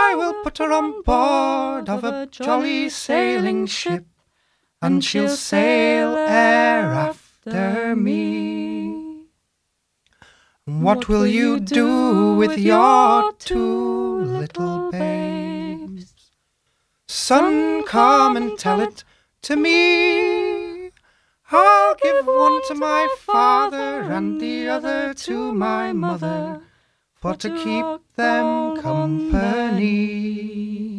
I will put her on board of a jolly sailing ship, and she'll sail e'er after me. What will you do with your two little babes? Son, come and tell it to me. I'll give one to my father and the other to my mother, for to keep them company.